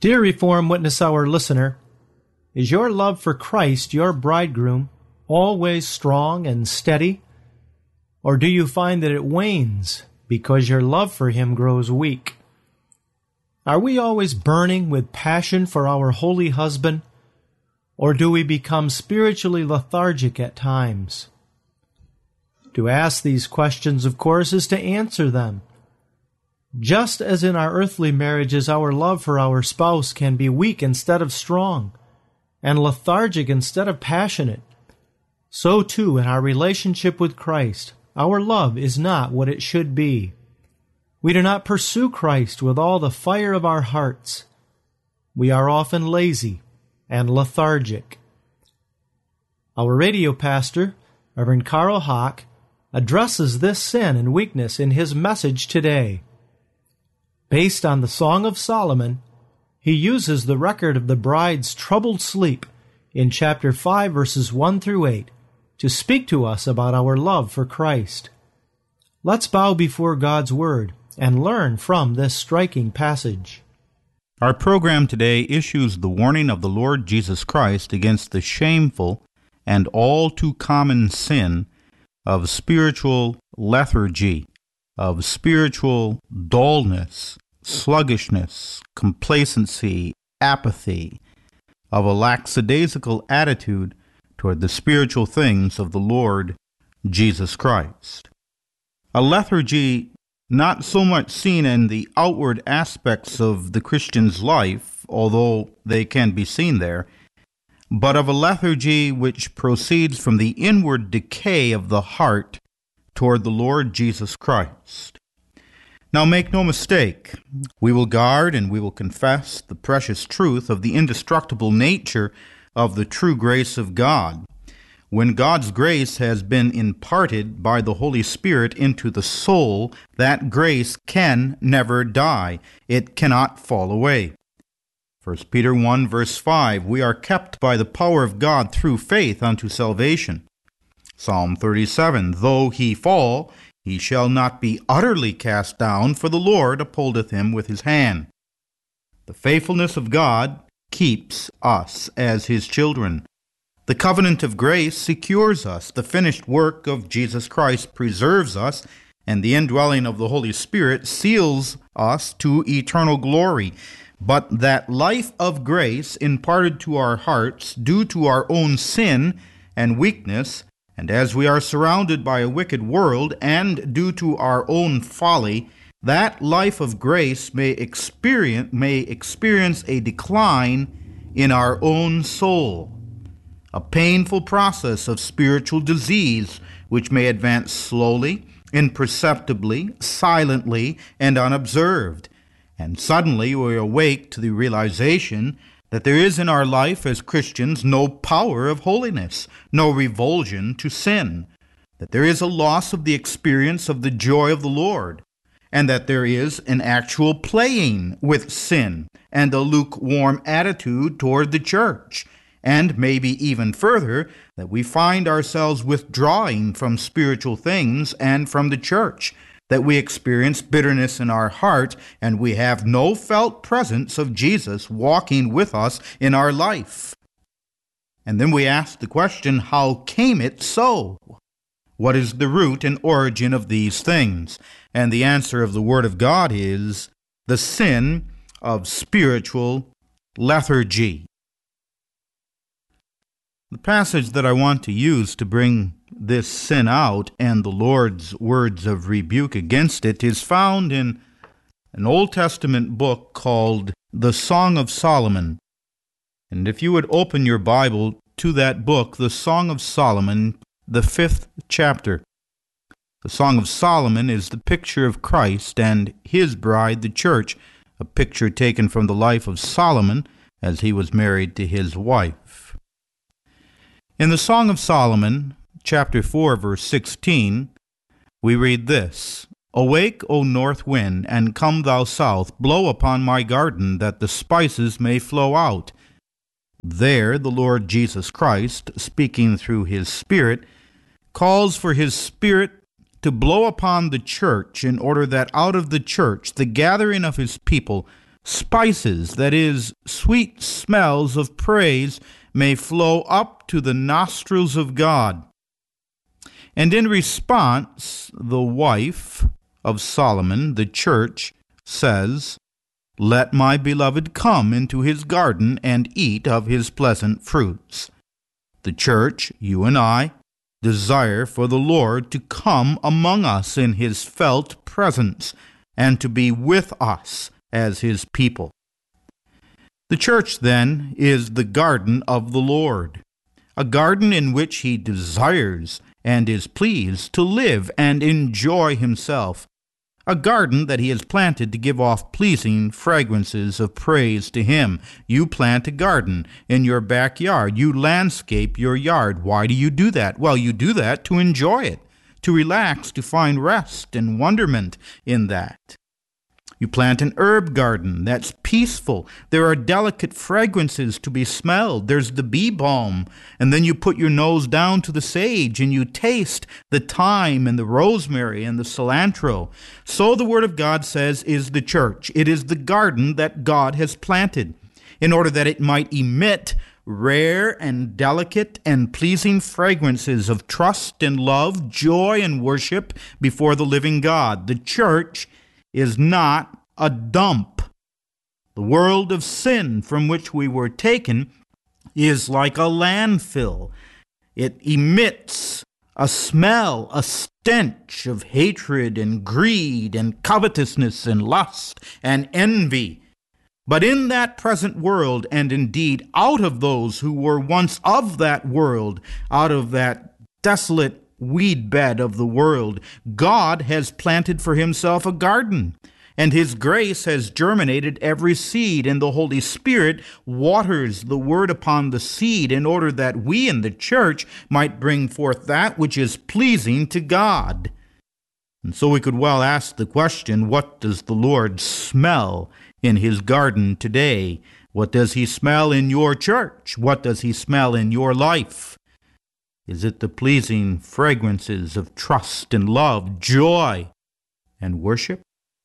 Dear Reformed Witness Hour listener, is your love for Christ, your bridegroom, always strong and steady? Or do you find that it wanes because your love for Him grows weak? Are we always burning with passion for our holy husband? Or do we become spiritually lethargic at times? To ask these questions, of course, is to answer them. Just as in our earthly marriages, our love for our spouse can be weak instead of strong, and lethargic instead of passionate, so too in our relationship with Christ, our love is not what it should be. We do not pursue Christ with all the fire of our hearts. We are often lazy and lethargic. Our radio pastor, Reverend Carl Hawk, addresses this sin and weakness in his message today. Based on the Song of Solomon, he uses the record of the bride's troubled sleep in chapter 5, verses 1 through 8, to speak to us about our love for Christ. Let's bow before God's Word and learn from this striking passage. Our program today issues the warning of the Lord Jesus Christ against the shameful and all too common sin of spiritual lethargy, of spiritual dullness, sluggishness, complacency, apathy, of a lackadaisical attitude toward the spiritual things of the Lord Jesus Christ. A lethargy not so much seen in the outward aspects of the Christian's life, although they can be seen there, but of a lethargy which proceeds from the inward decay of the heart toward the Lord Jesus Christ. Now make no mistake, we will guard and we will confess the precious truth of the indestructible nature of the true grace of God. When God's grace has been imparted by the Holy Spirit into the soul, that grace can never die. It cannot fall away. 1 Peter 1 verse 5, we are kept by the power of God through faith unto salvation. Psalm 37, though he fall, he shall not be utterly cast down, for the Lord upholdeth him with his hand. The faithfulness of God keeps us as his children. The covenant of grace secures us. The finished work of Jesus Christ preserves us, and the indwelling of the Holy Spirit seals us to eternal glory. But that life of grace imparted to our hearts due to our own sin and weakness, and as we are surrounded by a wicked world and due to our own folly, that life of grace may experience a decline in our own soul, a painful process of spiritual disease which may advance slowly, imperceptibly, silently, and unobserved. And suddenly we awake to the realization that there is in our life as Christians no power of holiness, no revulsion to sin, that there is a loss of the experience of the joy of the Lord, and that there is an actual playing with sin and a lukewarm attitude toward the church, and maybe even further, that we find ourselves withdrawing from spiritual things and from the church, that we experience bitterness in our heart, and we have no felt presence of Jesus walking with us in our life. And then we ask the question, how came it so? What is the root and origin of these things? And the answer of the Word of God is the sin of spiritual lethargy. The passage that I want to use to bring this sin out and the Lord's words of rebuke against it is found in an Old Testament book called the Song of Solomon. And if you would open your Bible to that book, the Song of Solomon, the 5th chapter. The Song of Solomon is the picture of Christ and his bride, the church, a picture taken from the life of Solomon as he was married to his wife. In the Song of Solomon, chapter 4, verse 16, we read this, Awake, O north wind, and come thou south, blow upon my garden, that the spices may flow out. There the Lord Jesus Christ, speaking through his Spirit, calls for his Spirit to blow upon the church in order that out of the church, the gathering of his people, spices, that is, sweet smells of praise, may flow up to the nostrils of God. And in response, the wife of Solomon, the church, says, "Let my beloved come into his garden and eat of his pleasant fruits." The church, you and I, desire for the Lord to come among us in his felt presence and to be with us as his people. The church, then, is the garden of the Lord, a garden in which he desires and is pleased to live and enjoy himself, a garden that he has planted to give off pleasing fragrances of praise to him. You plant a garden in your backyard. You landscape your yard. Why do you do that? Well, you do that to enjoy it, to relax, to find rest and wonderment in that. You plant an herb garden that's peaceful. There are delicate fragrances to be smelled. There's the bee balm. And then you put your nose down to the sage and you taste the thyme and the rosemary and the cilantro. So the Word of God says is the church. It is the garden that God has planted in order that it might emit rare and delicate and pleasing fragrances of trust and love, joy and worship before the living God. The church is not a dump. The world of sin from which we were taken is like a landfill. It emits a smell, a stench of hatred and greed and covetousness and lust and envy. But in that present world, and indeed out of those who were once of that world, out of that desolate weed bed of the world, God has planted for himself a garden, and his grace has germinated every seed, and the Holy Spirit waters the word upon the seed in order that we in the church might bring forth that which is pleasing to God. And so we could well ask the question, what does the Lord smell in his garden today? What does he smell in your church? What does he smell in your life? Is it the pleasing fragrances of trust and love, joy and worship?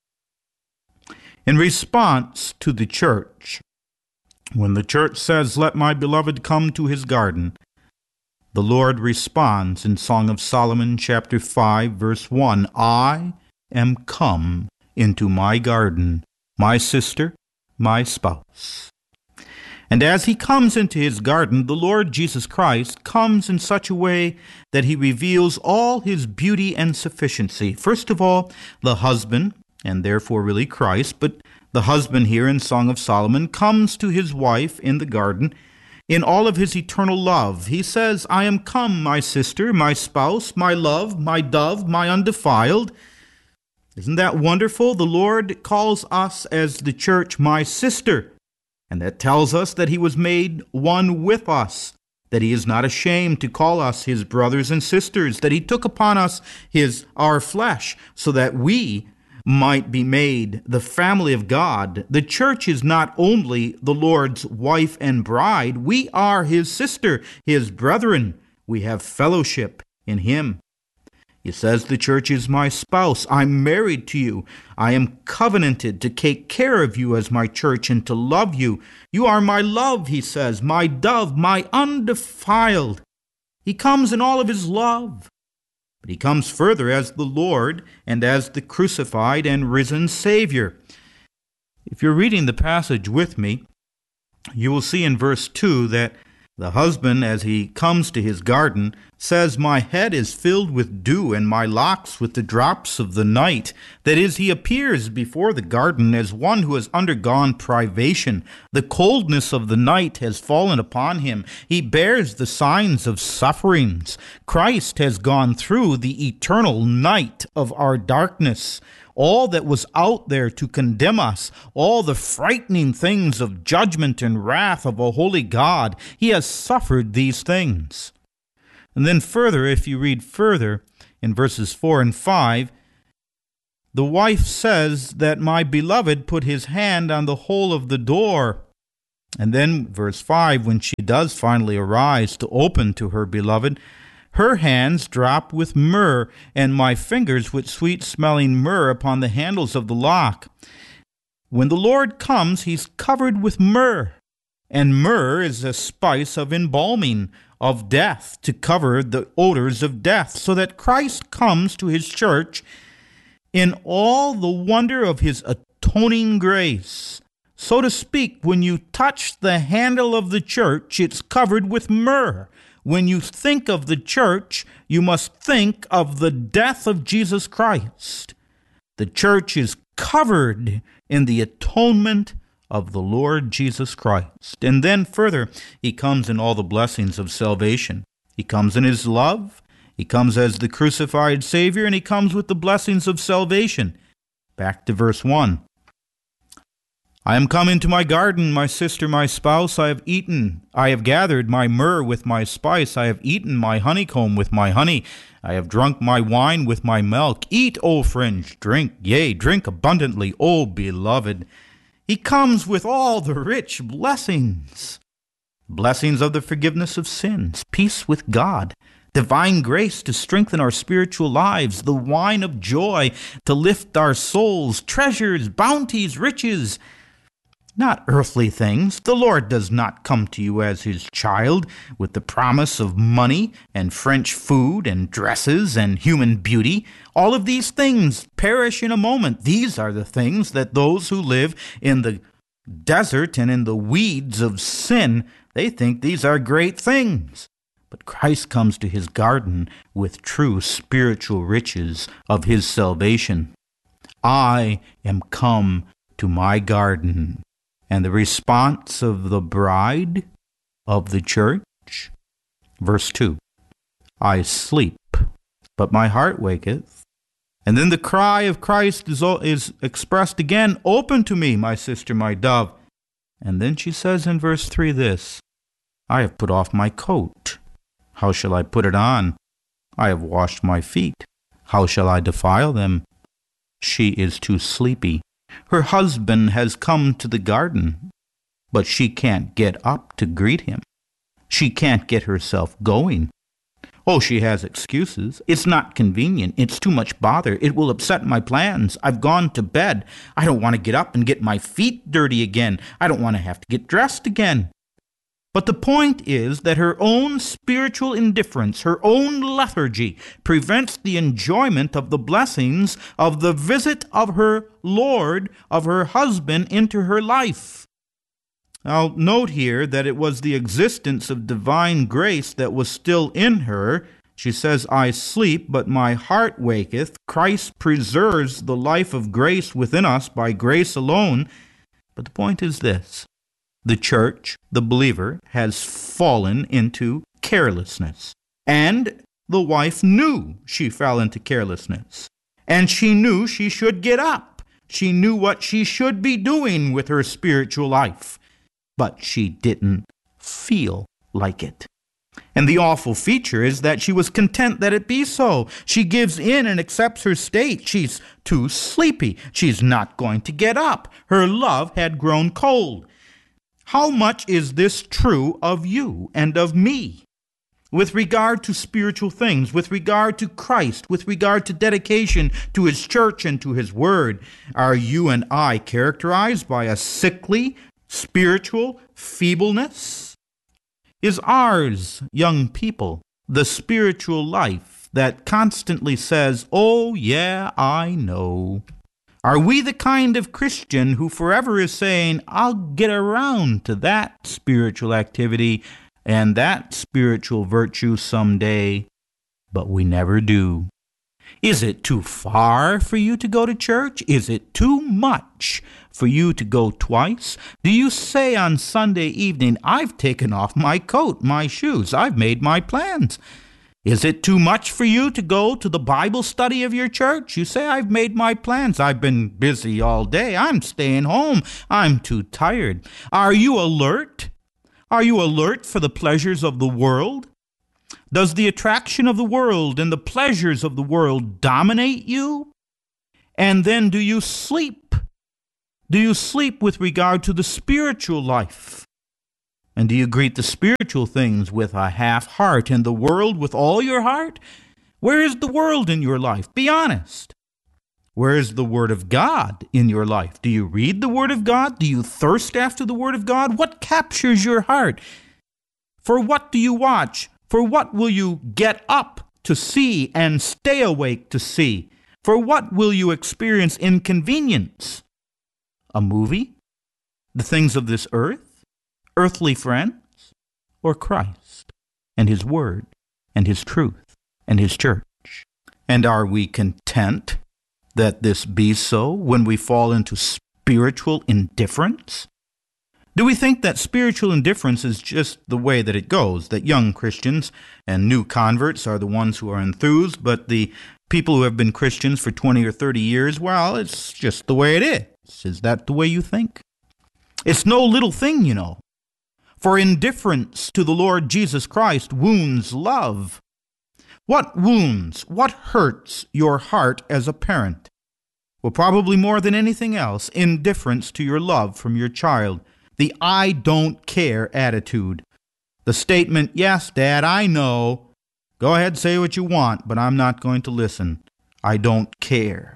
In response to the church, when the church says, "Let my beloved come to his garden," the Lord responds in Song of Solomon, chapter 5, verse 1, "I am come into my garden, my sister, my spouse." And as he comes into his garden, the Lord Jesus Christ comes in such a way that he reveals all his beauty and sufficiency. First of all, the husband, and therefore really Christ, but the husband here in Song of Solomon comes to his wife in the garden in all of his eternal love. He says, "I am come, my sister, my spouse, my love, my dove, my undefiled." Isn't that wonderful? The Lord calls us as the church, my sister. And that tells us that he was made one with us, that he is not ashamed to call us his brothers and sisters, that he took upon us our flesh so that we might be made the family of God. The church is not only the Lord's wife and bride, we are his sister, his brethren. We have fellowship in him. He says, "The church is my spouse. I'm married to you. I am covenanted to take care of you as my church and to love you. You are my love," he says, "my dove, my undefiled." He comes in all of his love. But he comes further as the Lord and as the crucified and risen Savior. If you're reading the passage with me, you will see in verse 2 that the husband, as he comes to his garden, says, "My head is filled with dew, and my locks with the drops of the night." That is, he appears before the garden as one who has undergone privation. The coldness of the night has fallen upon him. He bears the signs of sufferings. Christ has gone through the eternal night of our darkness. All that was out there to condemn us, all the frightening things of judgment and wrath of a holy God, he has suffered these things. And then further, if you read further in verses 4 and 5, the wife says that my beloved put his hand on the hole of the door. And then verse 5, when she does finally arise to open to her beloved, her hands drop with myrrh, and my fingers with sweet-smelling myrrh upon the handles of the lock. When the Lord comes, he's covered with myrrh. And myrrh is a spice of embalming, of death, to cover the odors of death, so that Christ comes to his church in all the wonder of his atoning grace. So to speak, when you touch the handle of the church, it's covered with myrrh. When you think of the church, you must think of the death of Jesus Christ. The church is covered in the atonement of the Lord Jesus Christ. And then further, he comes in all the blessings of salvation. He comes in his love, he comes as the crucified Savior, and he comes with the blessings of salvation. Back to verse 1. I am come into my garden, my sister, my spouse, I have gathered my myrrh with my spice, I have eaten my honeycomb with my honey, I have drunk my wine with my milk. Eat, O friends, drink, yea, drink abundantly, O beloved. He comes with all the rich blessings. Blessings of the forgiveness of sins, peace with God, divine grace to strengthen our spiritual lives, the wine of joy to lift our souls, treasures, bounties, riches. Not earthly things. The Lord does not come to you as his child with the promise of money and French food and dresses and human beauty. All of these things perish in a moment. These are the things that those who live in the desert and in the weeds of sin, they think these are great things. But Christ comes to his garden with true spiritual riches of his salvation. I am come to my garden. And the response of the bride of the church, verse 2, I sleep, but my heart waketh. And then the cry of Christ is expressed again, open to me, my sister, my dove. And then she says in verse 3 this, I have put off my coat. How shall I put it on? I have washed my feet. How shall I defile them? She is too sleepy. Her husband has come to the garden, but she can't get up to greet him. She can't get herself going. Oh, she has excuses. It's not convenient. It's too much bother. It will upset my plans. I've gone to bed. I don't want to get up and get my feet dirty again. I don't want to have to get dressed again. But the point is that her own spiritual indifference, her own lethargy, prevents the enjoyment of the blessings of the visit of her Lord, of her husband, into her life. Now, note here that it was the existence of divine grace that was still in her. She says, I sleep, but my heart waketh. Christ preserves the life of grace within us by grace alone. But the point is this. The church, the believer, has fallen into carelessness. And the wife knew she fell into carelessness. And she knew she should get up. She knew what she should be doing with her spiritual life. But she didn't feel like it. And the awful feature is that she was content that it be so. She gives in and accepts her state. She's too sleepy. She's not going to get up. Her love had grown cold. How much is this true of you and of me? With regard to spiritual things, with regard to Christ, with regard to dedication to his church and to his word, are you and I characterized by a sickly, spiritual feebleness? Is ours, young people, the spiritual life that constantly says, oh yeah, I know? Are we the kind of Christian who forever is saying, I'll get around to that spiritual activity and that spiritual virtue someday, but we never do? Is it too far for you to go to church? Is it too much for you to go twice? Do you say on Sunday evening, I've taken off my coat, my shoes, I've made my plans? Is it too much for you to go to the Bible study of your church? You say, I've made my plans. I've been busy all day. I'm staying home. I'm too tired. Are you alert? Are you alert for the pleasures of the world? Does the attraction of the world and the pleasures of the world dominate you? And then do you sleep? Do you sleep with regard to the spiritual life? And do you greet the spiritual things with a half heart and the world with all your heart? Where is the world in your life? Be honest. Where is the Word of God in your life? Do you read the Word of God? Do you thirst after the Word of God? What captures your heart? For what do you watch? For what will you get up to see and stay awake to see? For what will you experience inconvenience? A movie? The things of this earth? Earthly friends? Or Christ and His Word and His truth and His church? And are we content that this be so when we fall into spiritual indifference? Do we think that spiritual indifference is just the way that it goes, that young Christians and new converts are the ones who are enthused, but the people who have been Christians for 20 or 30 years, well, it's just the way it is. Is that the way you think? It's no little thing, you know. For indifference to the Lord Jesus Christ wounds love. What wounds, what hurts your heart as a parent? Well, probably more than anything else, indifference to your love from your child. The I don't care attitude. The statement, yes, Dad, I know. Go ahead, say what you want, but I'm not going to listen. I don't care.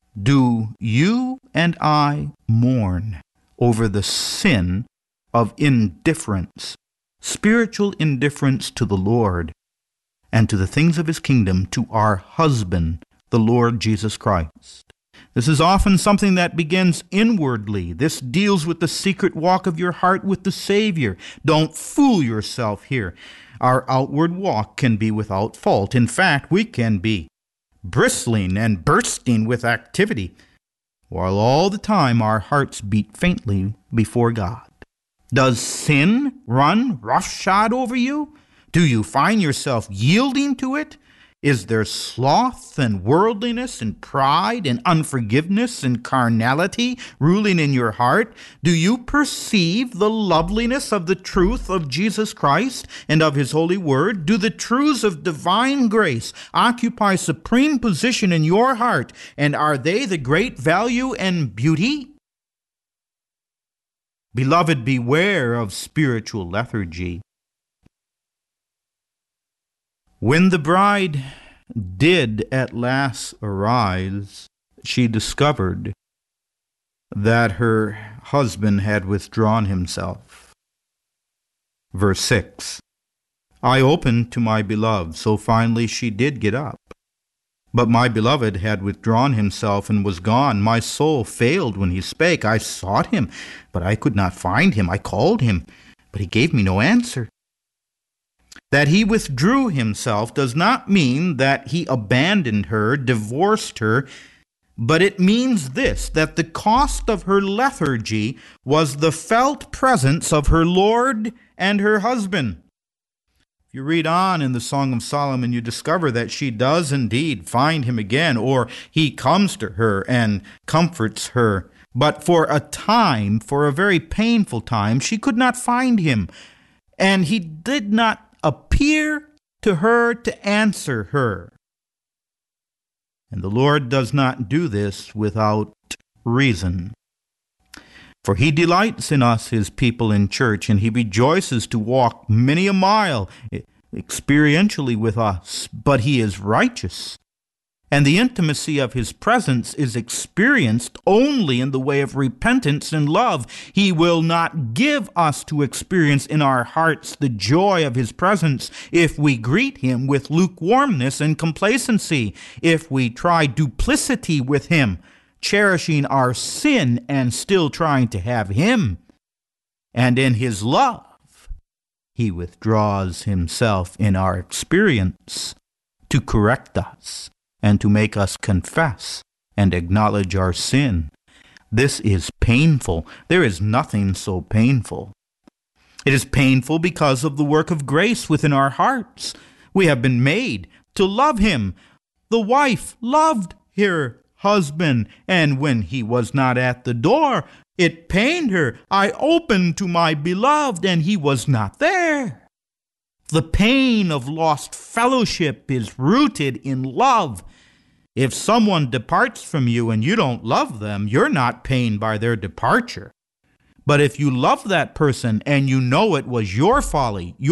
Do you and I mourn over the sin of indifference, spiritual indifference to the Lord and to the things of His kingdom, to our husband, the Lord Jesus Christ? This is often something that begins inwardly. This deals with the secret walk of your heart with the Savior. Don't fool yourself here. Our outward walk can be without fault. In fact, we can be bristling and bursting with activity, while all the time our hearts beat faintly before God. Does sin run roughshod over you? Do you find yourself yielding to it? Is there sloth and worldliness and pride and unforgiveness and carnality ruling in your heart? Do you perceive the loveliness of the truth of Jesus Christ and of His holy word? Do the truths of divine grace occupy supreme position in your heart, and are they the great value and beauty? Beloved, beware of spiritual lethargy. When the bride did at last arise, she discovered that her husband had withdrawn himself. Verse 6, I opened to my beloved, so finally she did get up. But my beloved had withdrawn himself and was gone. My soul failed when he spake. I sought him, but I could not find him. I called him, but he gave me no answer. That he withdrew himself does not mean that he abandoned her, divorced her, but it means this, that the cost of her lethargy was the felt presence of her Lord and her husband. If you read on in the Song of Solomon, you discover that she does indeed find him again, or he comes to her and comforts her. But for a time, for a very painful time, she could not find him, and he did not appear to her to answer her. And the Lord does not do this without reason. For He delights in us, His people in church, and He rejoices to walk many a mile experientially with us. But He is righteous, and the intimacy of His presence is experienced only in the way of repentance and love. He will not give us to experience in our hearts the joy of His presence if we greet Him with lukewarmness and complacency, if we try duplicity with Him, cherishing our sin and still trying to have Him. And in His love, He withdraws Himself in our experience to correct us and to make us confess and acknowledge our sin. This is painful. There is nothing so painful. It is painful because of the work of grace within our hearts. We have been made to love Him. The wife loved her husband, and when he was not at the door, it pained her. I opened to my beloved, and he was not there. The pain of lost fellowship is rooted in love. If someone departs from you and you don't love them, you're not pained by their departure. But if you love that person and you know it was your folly,